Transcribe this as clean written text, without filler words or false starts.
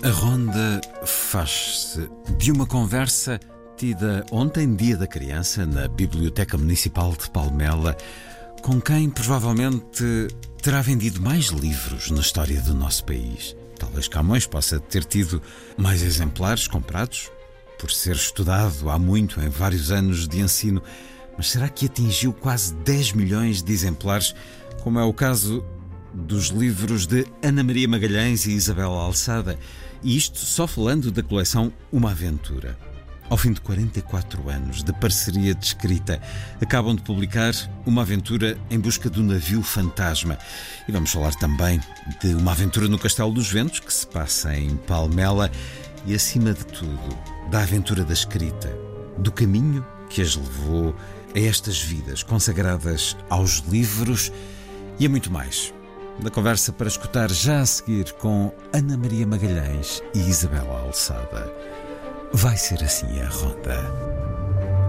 A ronda faz-se de uma conversa tida ontem, Dia da Criança, na Biblioteca Municipal de Palmela, com quem provavelmente terá vendido mais livros na história do nosso país. Talvez Camões possa ter tido mais exemplares comprados, por ser estudado há muito em vários anos de ensino, mas será que atingiu quase 10 milhões de exemplares, como é o caso dos livros de Ana Maria Magalhães e Isabel Alçada, e isto só falando da coleção Uma Aventura. Ao fim de 44 anos de parceria de escrita, acabam de publicar Uma Aventura em Busca do Navio Fantasma. E vamos falar também de Uma Aventura no Castelo dos Ventos, que se passa em Palmela, e acima de tudo, da aventura da escrita, do caminho que as levou a estas vidas consagradas aos livros e a muito mais. Da conversa para escutar já a seguir com Ana Maria Magalhães e Isabel Alçada. Vai ser assim a ronda.